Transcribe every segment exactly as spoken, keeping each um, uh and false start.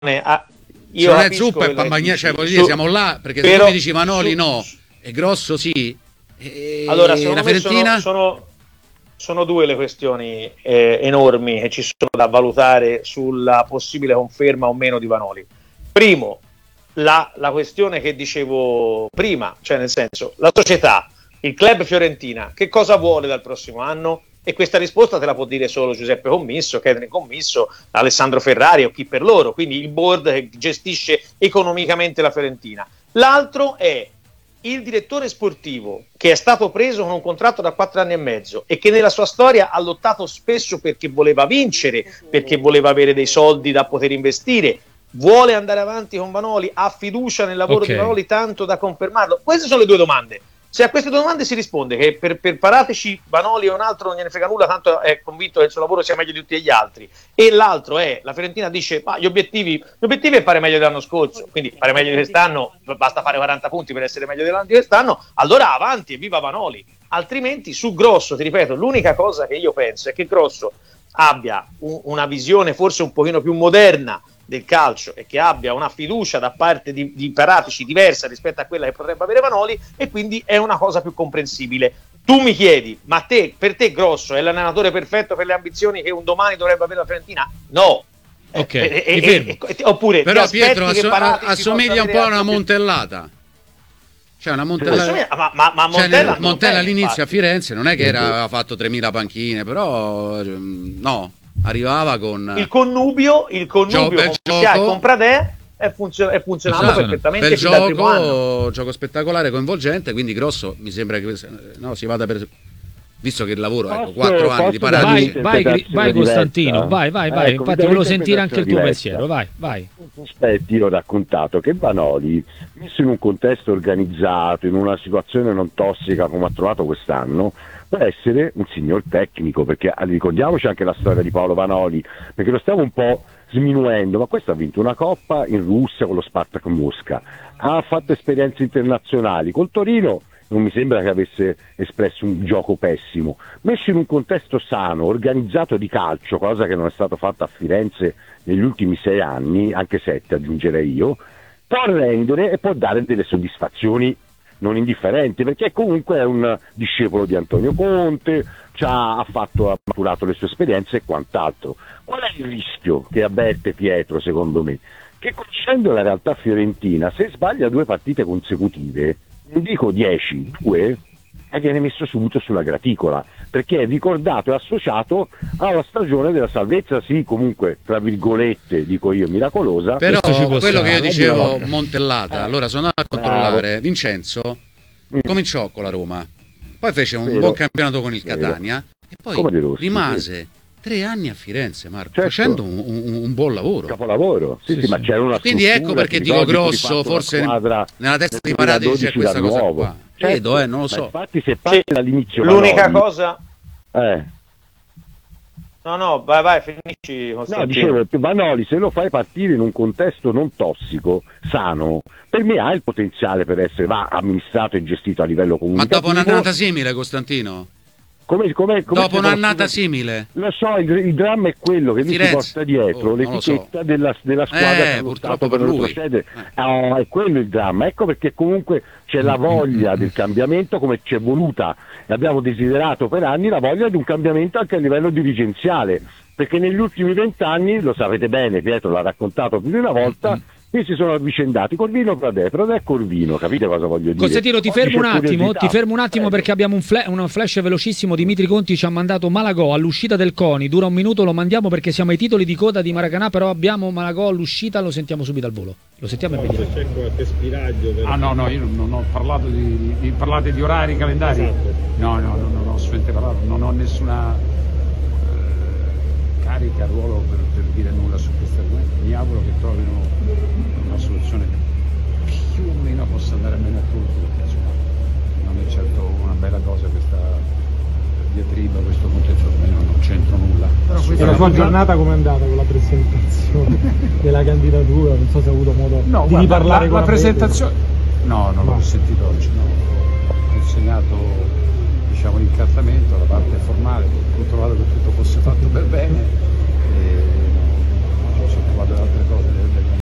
Ah, se non è zuppa è Pambagna, cioè voglio dire, siamo là, perché se tu mi dici Vanoli su, no, e Grosso sì, e allora secondo la me Fiorentina? Sono, sono, sono due le questioni eh, enormi che ci sono da valutare sulla possibile conferma o meno di Vanoli. Primo, la, la questione che dicevo prima, cioè nel senso, la società, il club Fiorentina, che cosa vuole dal prossimo anno? E questa risposta te la può dire solo Giuseppe Commisso, Catherine Commisso, Alessandro Ferrari o chi per loro, quindi il board che gestisce economicamente la Fiorentina. L'altro è il direttore sportivo che è stato preso con un contratto da quattro anni e mezzo e che nella sua storia ha lottato spesso perché voleva vincere, perché voleva avere dei soldi da poter investire, vuole andare avanti con Vanoli, ha fiducia nel lavoro okay. di Vanoli tanto da confermarlo. Queste sono le due domande. Se a queste due domande si risponde che per, per Paratici Vanoli o un altro non gliene frega nulla, tanto è convinto che il suo lavoro sia meglio di tutti gli altri, e l'altro è, la Fiorentina dice, ma gli obiettivi, gli obiettivi è fare meglio dell'anno scorso, quindi fare meglio di quest'anno, basta fare quaranta punti per essere meglio dell'anno di quest'anno, allora avanti e viva Vanoli. Altrimenti su Grosso, ti ripeto, l'unica cosa che io penso è che Grosso abbia un, una visione forse un pochino più moderna del calcio e che abbia una fiducia da parte di, di Paratici diversa rispetto a quella che potrebbe avere Vanoli, e quindi è una cosa più comprensibile. Tu mi chiedi, ma te, per te Grosso è l'allenatore perfetto per le ambizioni che un domani dovrebbe avere la Fiorentina? No. Ok, eh, eh, eh, eh, oppure però Pietro asso- assomiglia un po' a una Montellata. Cioè una Montella, ma, ma, ma Montella, cioè, Montella all'inizio a Firenze non è che era, aveva fatto tremila panchine, però no, arrivava con il connubio, il connubio con Picchia e con Pradè è, funzion- è funzionato esatto, perfettamente. Bel gioco, gioco spettacolare, coinvolgente, quindi Grosso mi sembra che no, si vada per, visto che il lavoro posso, ecco, quattro anni di Paratici. Vai, vai, vai Costantino, vai, vai, vai. Ecco, infatti volevo sentire anche il tuo diversa. pensiero, vai, vai. Aspetti, io ho raccontato che Vanoli, messo in un contesto organizzato, in una situazione non tossica come ha trovato quest'anno, può essere un signor tecnico, perché ricordiamoci anche la storia di Paolo Vanoli, perché lo stiamo un po' sminuendo, ma questo ha vinto una coppa in Russia con lo Spartak Mosca, ha fatto esperienze internazionali, col Torino non mi sembra che avesse espresso un gioco pessimo, messo in un contesto sano, organizzato di calcio, cosa che non è stato fatta a Firenze negli ultimi sei anni, anche sette aggiungerei io, può rendere e può dare delle soddisfazioni non indifferenti, perché comunque è un discepolo di Antonio Conte, ha fatto, ha maturato le sue esperienze e quant'altro. Qual è il rischio che avverte Pietro, secondo me? Che conoscendo la realtà fiorentina, se sbaglia due partite consecutive, non dico dieci, due, e viene messo subito sulla graticola, perché è ricordato e associato alla stagione della salvezza, sì, comunque, tra virgolette, dico io, miracolosa. Però quello che io dicevo, Montellata, eh. allora sono andato a controllare, Bravo. Vincenzo mm. cominciò con la Roma, poi fece un Vero. buon campionato con il Catania, Vero. e poi rimase tre anni a Firenze, Marco, certo. facendo un, un, un buon lavoro. Capolavoro, sì, sì, sì, ma c'era una quindi ecco perché dico Grosso, forse nella testa di Paratici c'è questa cosa nuovo. qua. Certo, Credo, eh, non lo so. Infatti se parti sì, dall'inizio l'unica Vanoli, cosa eh. No, no, vai, vai, finisci. No, dicevo, Vanoli, se lo fai partire in un contesto non tossico, sano, per me ha il potenziale per essere va amministrato e gestito a livello comunitario. Ma dopo un'annata simile, Costantino? Come, come, come dopo un'annata simile, lo so, il, il dramma è quello che lui si porta dietro oh, l'etichetta so. della, della squadra eh, che ha lottato per non procedere. Eh. Oh, è quello il dramma, ecco perché comunque c'è la voglia del cambiamento, come ci è voluta e abbiamo desiderato per anni la voglia di un cambiamento anche a livello dirigenziale, perché negli ultimi vent'anni, lo sapete bene, Pietro l'ha raccontato più di una volta, qui si sono avvicendati Corvino Pradè, Pradè Corvino, capite cosa voglio dire? Costantino, ti fermo un attimo, ti fermo un attimo perché abbiamo un, fla- un flash velocissimo. Dimitri Conti ci ha mandato Malagò all'uscita del CONI, dura un minuto, lo mandiamo perché siamo ai titoli di coda di Maracanã, però abbiamo Malagò all'uscita, lo sentiamo subito al volo. Lo sentiamo e vediamo. C'è qualche spiraglio per... Ah no, no, io non ho parlato di, di parlate di orari, calendari. Esatto. No, no, no, non ho assolutamente parlato, non ho nessuna eh, carica, ruolo per, per dire nulla su questa cosa. Mi auguro che trovino una soluzione che più o meno possa andare bene a tutti, perché insomma non è certo una bella cosa questa diatriba, questo contesto almeno non c'entro nulla. E la sua giornata com'è andata con la presentazione della candidatura? Non so se ha avuto modo no, di guarda, riparlare la, con la presentazione. No, non Ma. l'ho sentito oggi, no. Ho consegnato diciamo l'incartamento, la parte formale, ho controllato che tutto fosse fatto per bene e no, ho trovato altre cose.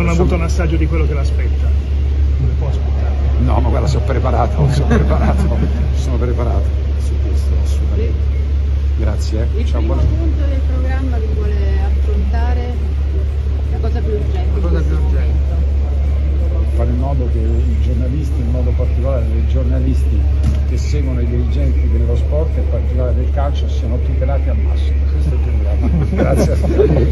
non ha avuto un assaggio di quello che l'aspetta. Non può aspettare. No, ma guarda, sono preparato, sono preparato, sono preparato su questo, assolutamente. Grazie. Il Ciao, primo buona... punto del programma che vuole affrontare, la cosa più urgente. La cosa più urgente. Fare in modo che i giornalisti, in modo particolare i giornalisti che seguono i dirigenti dello sport e in particolare del calcio, siano tutelati al massimo. Questo è il programma. Grazie a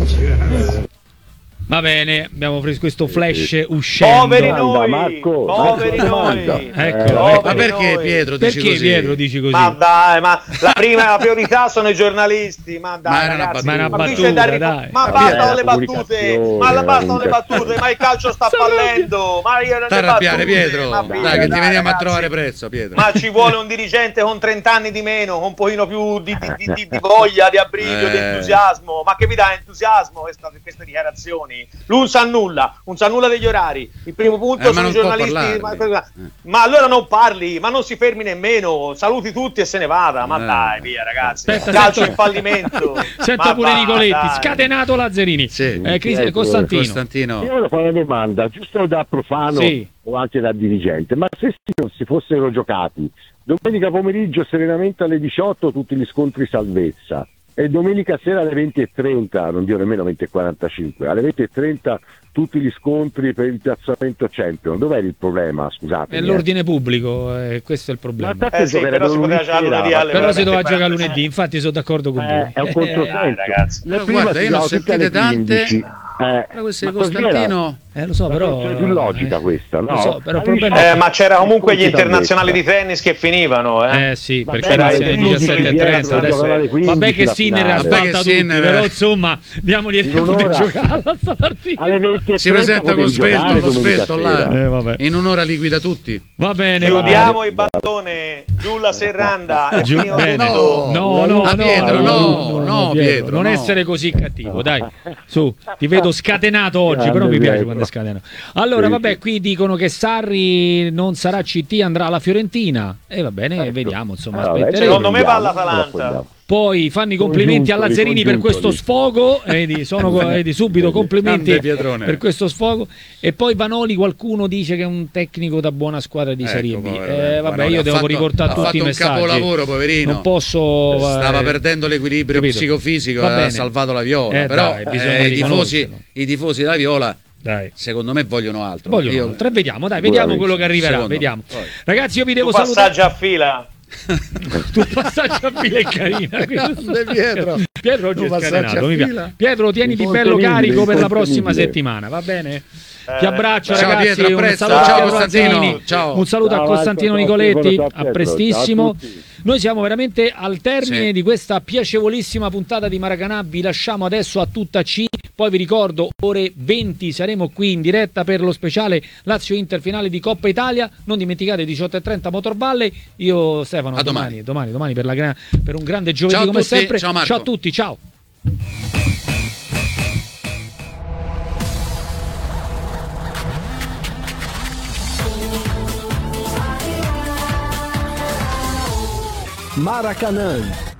tutti. Va bene, abbiamo preso questo flash uscendo. Poveri noi, Marco, poveri Marco, noi. Ecco, Poveri Ma perché noi. Pietro dici Perché così? Pietro dici così? Ma dai, ma la prima la priorità sono i giornalisti, ma dai, Ma era una ragazzi, battuta. ma qui Ma c'è era da una rif- battuta, ma dai. bastano Eh, le la battute, comunicazione, ma la la bastano le battute, comunicazione. ma il calcio sta fallendo, ma io le T'arrabbiare battute, Pietro, ma dai, via, che ti dai, veniamo a ragazzi. trovare prezzo, Pietro. Ma ci vuole un dirigente con trenta anni di meno, con un pochino più di, di, di, di voglia, di abbriglio, Eh. di entusiasmo. Ma che vi dà entusiasmo questa, queste dichiarazioni? Lui non sa nulla, non sa nulla degli orari. Il primo punto Eh, ma sono i non può giornalisti. Ma, parlarne. ma allora non parli, ma non si fermi nemmeno. Saluti tutti e se ne vada. Ma Eh. dai, via, ragazzi. Aspetta, Calcio sento- in fallimento. Sento Ma pure va, Nicoletti, dai. scatenato Lazzarini. Sì. Eh, Cris- Ecco, Costantino. Costantino. Io voglio fare una domanda, giusto da profano Sì. o anche da dirigente, ma se si, si fossero giocati domenica pomeriggio serenamente alle diciotto tutti gli scontri salvezza e domenica sera alle venti e trenta, non dico nemmeno venti e quarantacinque, alle venti e trenta tutti gli scontri per il piazzamento Champion, dov'è il problema? Scusate. È l'ordine pubblico, eh, questo è il problema. Eh sì, però si poteva giocare lunedì alle Però si ore doveva venti e giocare quarantacinque. lunedì, infatti sono d'accordo con Eh, voi. è un Eh, controsenso. dai, ragazzi. La Però prima guarda, si io ne ho gioca tutte alle sentite tante. quindici. Eh, Però queste ma di così era- Costantino. Eh, lo so, la però soluzione più logica eh, questa, no? Lo so, però il Alle problema Eh, ma c'era comunque gli Sconti internazionali di salvezza. tennis che finivano, eh. Eh sì, Va perché bene, era alle alle quindici diciassette e dietro, trenta adesso. giocano alle quindici Vabbè che la Sinner finale. Vabbè asfalta che tutti, Sinner, però eh. insomma diamogli il In tempo di un'ora. giocare a sta partita. Alle venti e Si trenta presenta con potevi svelto, giocare lo domenica svelto sera. là. Eh, vabbè. In un'ora liquida tutti. Va bene, Chiudiamo va il battone, giù la serranda e Giù- finito bene. tutto. No, no, Ah, no, Pietro, no, no, Pietro, non no. essere così cattivo, dai. Su, ti vedo scatenato oggi, però mi piace quando è scatenato. Allora, vabbè, qui dicono che Sarri non sarà C T, andrà alla Fiorentina. E va bene, Ecco. vediamo, insomma, Allora, aspetteremo. Secondo me va Ricordiamo, all'Atalanta. ricordiamo. Poi fanno i complimenti alla Congiuntoli, Lazzarini per questo congiuntoli. sfogo, vedi, sono, vedi, subito complimenti Grande Pietrone. per questo sfogo. E poi Vanoli, qualcuno dice che è un tecnico da buona squadra di Ecco, Serie B. povero, Eh, vabbè, Vanoli io ha devo fatto- riportare ha tutti i fatto un messaggi. capolavoro, poverino. Non posso. Stava eh, perdendo l'equilibrio capito? psicofisico, Va ha bene. salvato la Viola. Eh, però dai, bisogna eh, i, tifosi, riconoscerlo. i tifosi della Viola, Dai. secondo me, vogliono altro. Voglio Io- tre, vediamo, dai, vediamo quello che arriverà. Secondo. Vediamo. Poi. Ragazzi, io vi devo Tu salutare. passaggio a fila. Tu passaggio a fila è carina. Grande Pietro. Pietro oggi Tu è passaggio scatenato, a mi piace. fila. Pietro, tieniti bello Incontenibile, carico per la prossima incontenibile. settimana, va bene? Eh, Ti abbraccio, Ciao, ragazzi. Pietro, a un presto. saluto Ciao, a Pietro Costantino. Lazzarini. Ciao. Un saluto Ciao, a Costantino Marco, Nicoletti. ciao, A Pietro. prestissimo. Ciao a tutti. Noi siamo veramente al termine Sì. di questa piacevolissima puntata di Maracanà. Vi lasciamo adesso a tutta C. Poi vi ricordo, ore venti saremo qui in diretta per lo speciale Lazio-Inter finale di Coppa Italia. Non dimenticate diciotto e trenta Motor Valley. Io, Stefano, A domani, domani, domani per, la gra- per un grande giovedì Ciao a come tutti. sempre. Ciao, Marco. Ciao a tutti, ciao. Maracanã.